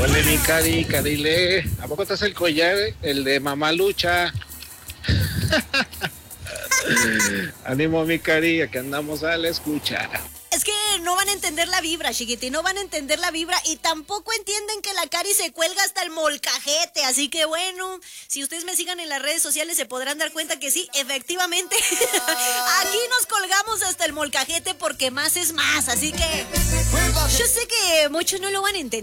Órale, mi Cari, Carile. ¿A poco te hace el collar, el de Mamá Lucha? Ánimo, mi Cari, que andamos a la escucha. Es que no van a entender la vibra, chiquitín, no van a entender la vibra y tampoco entienden que la Cari se cuelga hasta el molcajete, así que bueno, si ustedes me sigan en las redes sociales se podrán dar cuenta que sí, efectivamente, aquí nos colgamos hasta el molcajete porque más es más, así que yo sé que muchos no lo van a entender.